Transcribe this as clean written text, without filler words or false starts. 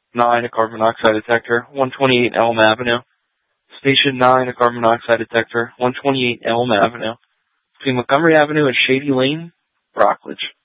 9, a carbon monoxide detector, 128 Elm Avenue. Station 9, a carbon monoxide detector, 128 Elm Avenue. Between Montgomery Avenue and Shady Lane, Rockledge.